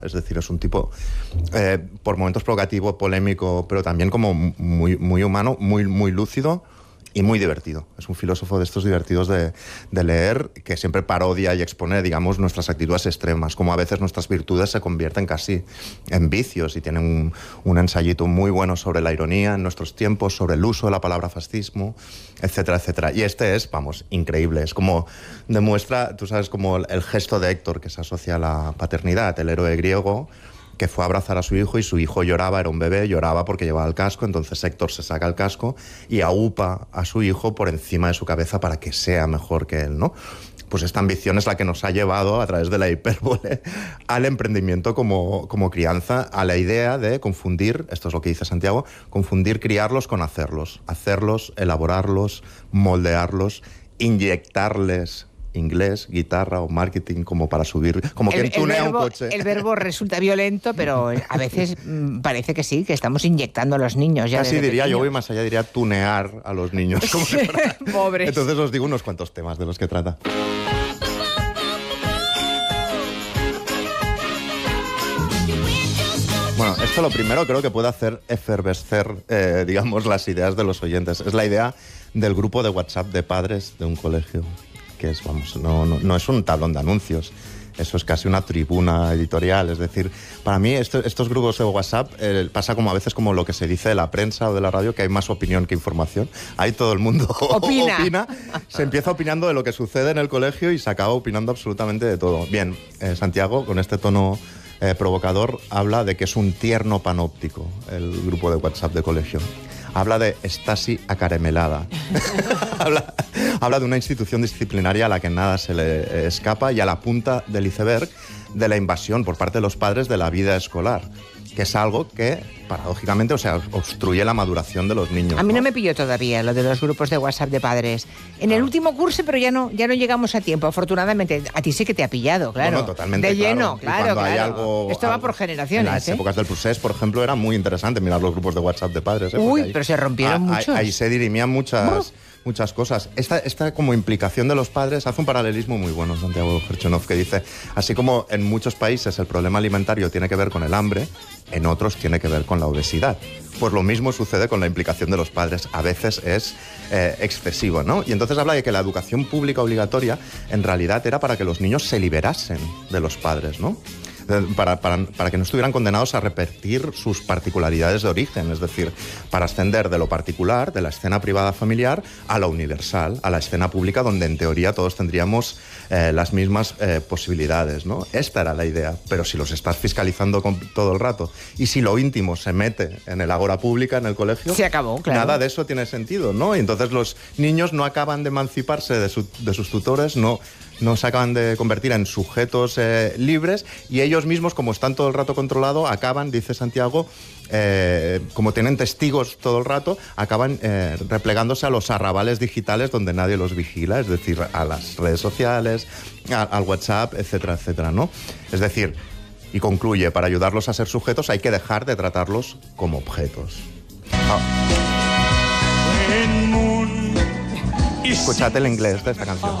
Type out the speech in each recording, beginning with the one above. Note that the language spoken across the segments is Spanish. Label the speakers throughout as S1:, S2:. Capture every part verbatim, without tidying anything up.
S1: Es decir, es un tipo eh, por momentos provocativo, polémico, pero también como muy, muy humano, muy, muy lúcido y muy divertido. Es un filósofo de estos divertidos de, de leer, que siempre parodia y expone, digamos, nuestras actitudes extremas, como a veces nuestras virtudes se convierten casi en vicios, y tiene un, un ensayito muy bueno sobre la ironía en nuestros tiempos, sobre el uso de la palabra fascismo, etcétera, etcétera. Y este es, vamos, increíble. Es como demuestra, tú sabes, como el gesto de Héctor, que se asocia a la paternidad, el héroe griego, que fue a abrazar a su hijo y su hijo lloraba, era un bebé, lloraba porque llevaba el casco, entonces Héctor se saca el casco y aupa a su hijo por encima de su cabeza para que sea mejor que él, ¿no? Pues esta ambición es la que nos ha llevado, a través de la hipérbole, al emprendimiento como, como crianza, a la idea de confundir, esto es lo que dice Santiago, confundir criarlos con hacerlos, hacerlos, elaborarlos, moldearlos, inyectarles inglés, guitarra o marketing como para subir, como quien tunea un coche.
S2: El verbo resulta violento, pero a veces mmm, parece que sí, que estamos inyectando a los niños. Ya
S1: Casi diría,
S2: pequeños.
S1: Yo voy más allá, diría tunear a los niños. Como si fuera...
S2: Pobres.
S1: Entonces os digo unos cuantos temas de los que trata. Bueno, esto lo primero creo que puede hacer efervescer, eh, digamos, las ideas de los oyentes. Es la idea del grupo de WhatsApp de padres de un colegio, que es, vamos, no, no, no es un tablón de anuncios, eso es casi una tribuna editorial. Es decir, para mí esto, estos grupos de WhatsApp eh, pasa como a veces como lo que se dice de la prensa o de la radio, que hay más opinión que información. Ahí todo el mundo
S2: opina.
S1: opina, se empieza opinando de lo que sucede en el colegio y se acaba opinando absolutamente de todo. Bien, eh, Santiago, con este tono eh, provocador, habla de que es un tierno panóptico el grupo de WhatsApp de colegio. Habla de Stasi acaramelada. habla, habla de una institución disciplinaria a la que nada se le escapa y a la punta del iceberg de la invasión por parte de los padres de la vida escolar, que es algo que, paradójicamente, o sea, obstruye la maduración de los niños.
S2: A mí no,
S1: ¿no?
S2: me pilló todavía lo de los grupos de WhatsApp de padres. En ah. el último curso, pero ya no, ya no llegamos a tiempo, afortunadamente. A ti sí que te ha pillado, claro.
S1: No, no, totalmente.
S2: De
S1: claro.
S2: lleno, claro,
S1: cuando
S2: claro.
S1: Hay algo,
S2: Esto va
S1: algo,
S2: por generaciones.
S1: En las
S2: ¿eh?
S1: épocas del procés, por ejemplo, era muy interesante mirar los grupos de WhatsApp de padres. ¿eh?
S2: Uy,
S1: ahí,
S2: pero se rompieron
S1: a,
S2: muchos.
S1: Ahí, ahí se dirimían muchas... muchas cosas. Esta, esta como implicación de los padres hace un paralelismo muy bueno, Santiago Gerchonov, que dice, así como en muchos países el problema alimentario tiene que ver con el hambre, en otros tiene que ver con la obesidad. Pues lo mismo sucede con la implicación de los padres. A veces es eh, excesivo, ¿no? Y entonces habla de que la educación pública obligatoria en realidad era para que los niños se liberasen de los padres, ¿no? Para, para, para que no estuvieran condenados a repetir sus particularidades de origen, es decir, para ascender de lo particular, de la escena privada familiar, a lo universal, a la escena pública, donde en teoría todos tendríamos eh, las mismas eh, posibilidades, ¿no? Esta era la idea, pero si los estás fiscalizando con, todo el rato, y si lo íntimo se mete en el ágora pública, en el colegio,
S2: se acabó, claro.
S1: Nada de eso tiene sentido, ¿no? Y entonces los niños no acaban de emanciparse de, su, de sus tutores, no... no se acaban de convertir en sujetos eh, libres, y ellos mismos, como están todo el rato controlados, acaban, dice Santiago, eh, como tienen testigos todo el rato, acaban eh, replegándose a los arrabales digitales donde nadie los vigila, es decir, a las redes sociales, a, al WhatsApp, etcétera, etcétera, ¿no? Es decir, y concluye, para ayudarlos a ser sujetos hay que dejar de tratarlos como objetos. Ah. Escuchad el inglés de esta canción.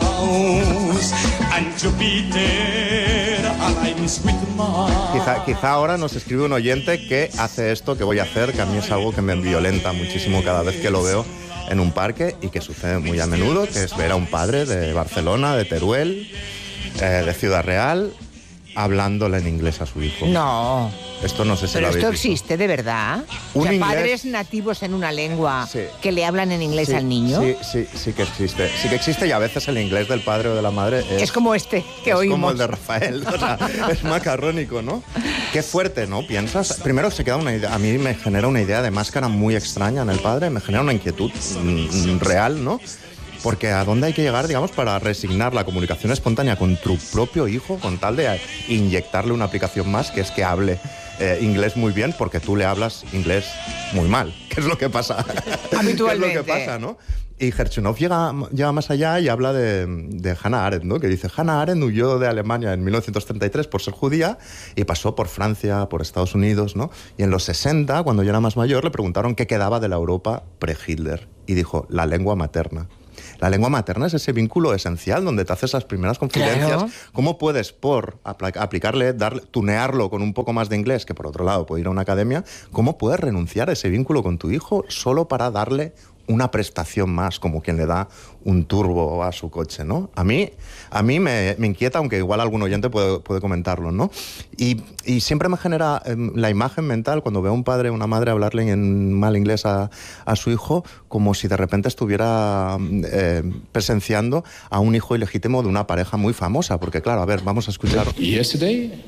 S1: Quizá, quizá ahora nos escribe un oyente que hace esto que voy a hacer, que a mí es algo que me violenta muchísimo cada vez que lo veo en un parque y que sucede muy a menudo, que es ver a un padre de Barcelona, de Teruel, eh, de Ciudad Real, hablándole en inglés a su hijo.
S2: No.
S1: Esto no sé si
S2: Pero
S1: lo habéis
S2: esto
S1: visto.
S2: existe, ¿de verdad?
S1: Un
S2: o sea,
S1: inglés...
S2: padres nativos en una lengua
S1: sí.
S2: que le hablan en inglés
S1: sí,
S2: al niño.
S1: Sí, sí, sí que existe. Sí que existe, y a veces el inglés del padre o de la madre es...
S2: Es como este que
S1: es
S2: oímos.
S1: como el de Rafael, o sea, es macarrónico, ¿no? Qué fuerte, ¿no? Piensas... Primero se queda una idea... A mí me genera una idea de máscara muy extraña en el padre, me genera una inquietud mm, real, ¿no? Porque ¿a dónde hay que llegar, digamos, para resignar la comunicación espontánea con tu propio hijo, con tal de inyectarle una aplicación más, que es que hable eh, inglés muy bien, porque tú le hablas inglés muy mal? ¿Qué es lo que pasa?
S2: Habitualmente.
S1: ¿Qué es lo que pasa, no? Y Gerchonov llega, llega más allá y habla de, de Hannah Arendt, ¿no? Que dice, Hannah Arendt huyó de Alemania en mil novecientos treinta y tres por ser judía y pasó por Francia, por Estados Unidos, ¿no? Y en los sesenta, cuando ya era más mayor, le preguntaron qué quedaba de la Europa pre-Hitler. Y dijo, la lengua materna. La lengua materna es ese vínculo esencial donde te haces las primeras confidencias.
S2: Claro.
S1: ¿Cómo puedes, por apl- aplicarle, darle, tunearlo con un poco más de inglés, que por otro lado puede ir a una academia, cómo puedes renunciar a ese vínculo con tu hijo solo para darle una prestación más, como quien le da un turbo a su coche, ¿no? A mí, a mí me, me inquieta, aunque igual algún oyente puede, puede comentarlo, ¿no? Y, y siempre me genera eh, la imagen mental cuando veo a un padre o una madre hablarle en mal inglés a, a su hijo, como si de repente estuviera eh, presenciando a un hijo ilegítimo de una pareja muy famosa, porque claro, a ver, vamos a escuchar.
S3: Yesterday,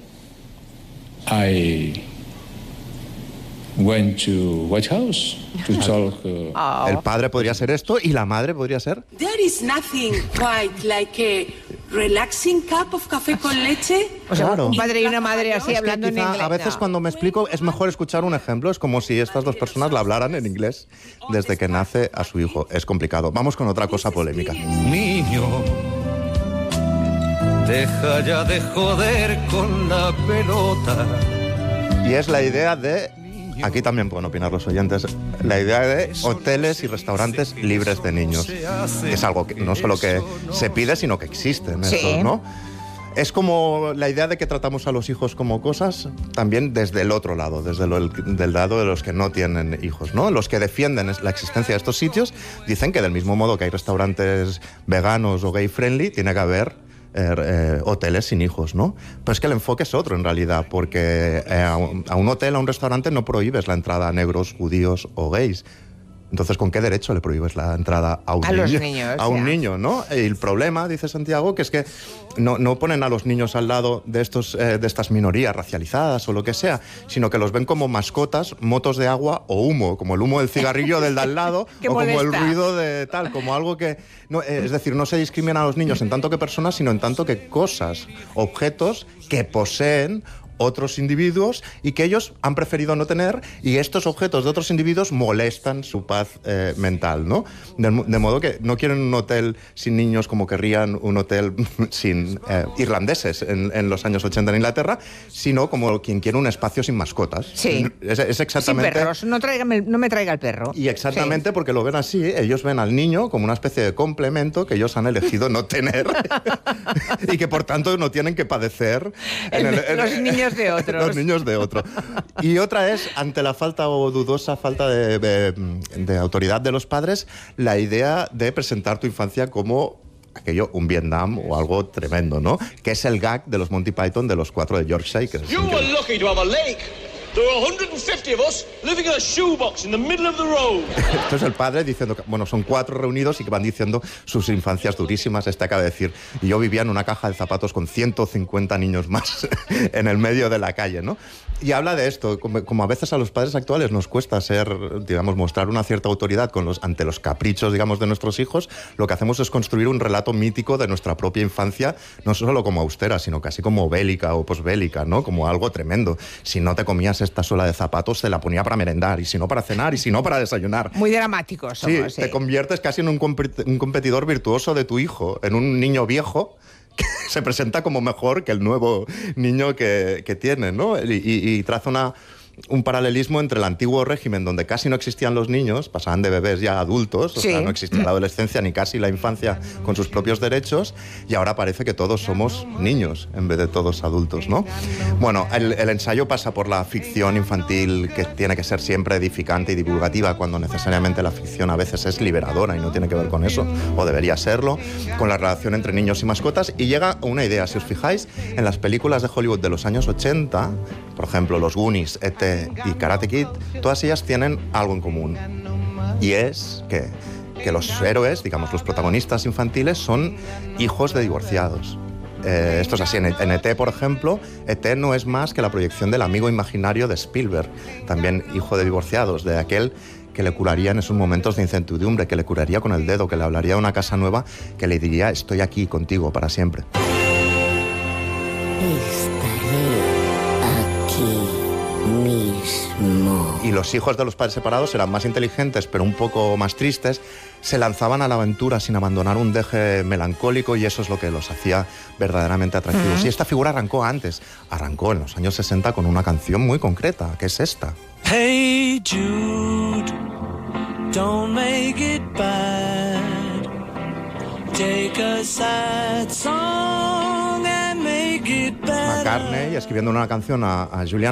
S3: I went to White House to talk. Uh,
S2: Oh.
S1: El padre podría ser esto y la madre podría ser...
S4: There is nothing quite like a relaxing cup of café con leche.
S2: O sea,
S1: Claro.
S2: un padre y una madre así
S1: Es que
S2: hablando en
S1: quizá
S2: inglés.
S1: a veces
S2: No.
S1: cuando me explico es mejor escuchar un ejemplo. Es como si estas dos personas la hablaran en inglés desde que nace a su hijo. Es complicado. Vamos con otra cosa polémica.
S5: Niño, deja ya de joder con la pelota.
S1: Y es la idea de... Aquí también pueden opinar los oyentes. La idea de hoteles y restaurantes libres de niños. Es algo que no solo que se pide, sino que existen
S2: Sí.
S1: estos, ¿no? Es como la idea de que tratamos a los hijos como cosas, también desde el otro lado, desde el del lado de los que no tienen hijos, ¿no? Los que defienden la existencia de estos sitios dicen que del mismo modo que hay restaurantes veganos o gay friendly, tiene que haber eh, eh, hoteles sin hijos, ¿no? Pero es que el enfoque es otro en realidad, porque eh, a, un, a un hotel, a un restaurante no prohíbes la entrada a negros, judíos o gays. Entonces, ¿con qué derecho le prohíbes la entrada a un
S2: A
S1: niño?
S2: los niños,
S1: a un
S2: ya.
S1: niño, ¿no? Y el problema, dice Santiago, que es que no, no ponen a los niños al lado de, estos, eh, de estas minorías racializadas o lo que sea, sino que los ven como mascotas, motos de agua o humo, como el humo del cigarrillo del de al lado
S2: Que
S1: o como el
S2: molesta.
S1: ruido de tal, como algo que... No, eh, es decir, no se discrimina a los niños en tanto que personas, sino en tanto que cosas, objetos que poseen otros individuos y que ellos han preferido no tener, y estos objetos de otros individuos molestan su paz eh, mental, ¿no? De, de modo que no quieren un hotel sin niños como querrían un hotel sin eh, irlandeses en, en los años ochenta en Inglaterra, sino como quien quiere un espacio sin mascotas.
S2: Sí.
S1: Es, es
S2: Sin
S1: exactamente...
S2: perros. No, tráigame el- no me traiga el perro.
S1: Y exactamente porque lo ven así, ellos ven al niño como una especie de complemento que ellos han elegido no tener y que por tanto no tienen que padecer en
S2: El-
S1: el- en-
S2: los niños de otros.
S1: Los niños de otro. Y otra es, ante la falta o dudosa falta de, de, de autoridad de los padres, la idea de presentar tu infancia como aquello, un Vietnam o algo tremendo, ¿no? Que es el gag de los Monty Python de los cuatro de Yorkshire. Que es
S6: You were lucky to have a lake. There were one hundred fifty of us living in a shoebox in the middle of the road.
S1: Esto es el padre diciendo que, bueno, son cuatro reunidos y que van diciendo sus infancias durísimas. Este acaba de decir, y yo vivía en una caja de zapatos con ciento cincuenta niños más en el medio de la calle, ¿no? Y habla de esto, como, como a veces a los padres actuales nos cuesta ser, digamos, mostrar una cierta autoridad con los, ante los caprichos, digamos, de nuestros hijos, lo que hacemos es construir un relato mítico de nuestra propia infancia, no solo como austera, sino casi como bélica o posbélica, ¿no? Como algo tremendo. Si no te comías esta suela de zapatos, te la ponía para merendar, y si no para cenar, y si no para desayunar.
S2: Muy dramáticos somos,
S1: Sí,
S2: sí.
S1: te conviertes casi en un, compet- un competidor virtuoso de tu hijo, en un niño viejo que se presenta como mejor que el nuevo niño que, que tiene, ¿no? Y, y- y traza una, un paralelismo entre el antiguo régimen, donde casi no existían los niños, pasaban de bebés ya a adultos, o
S2: Sí.
S1: sea, no existía la adolescencia ni casi la infancia con sus propios derechos, y ahora parece que todos somos niños en vez de todos adultos, ¿no? Bueno, el, el ensayo pasa por la ficción infantil, que tiene que ser siempre edificante y divulgativa, cuando necesariamente la ficción a veces es liberadora y no tiene que ver con eso, o debería serlo, con la relación entre niños y mascotas, y llega a una idea. Si os fijáis, en las películas de Hollywood de los años ochenta, por ejemplo, Los Goonies, E T y Karate Kid, todas ellas tienen algo en común, y es que, que los héroes, digamos, los protagonistas infantiles, son hijos de divorciados. Eh, esto es así. En, en E T, por ejemplo, E T no es más que la proyección del amigo imaginario de Spielberg, también hijo de divorciados, de aquel que le curaría en esos momentos de incertidumbre, que le curaría con el dedo, que le hablaría de una casa nueva, que le diría, estoy aquí contigo para siempre.
S7: Estaré aquí mismo.
S1: Y los hijos de los padres separados eran más inteligentes, pero un poco más tristes, se lanzaban a la aventura sin abandonar un deje melancólico, y eso es lo que los hacía verdaderamente atractivos. Uh-huh. Y esta figura arrancó antes, arrancó en los años sesenta con una canción muy concreta, que es esta.
S5: Hey Jude, don't make it bad. Take a sad song and make it better.
S1: McCartney escribiendo una canción a, a Julian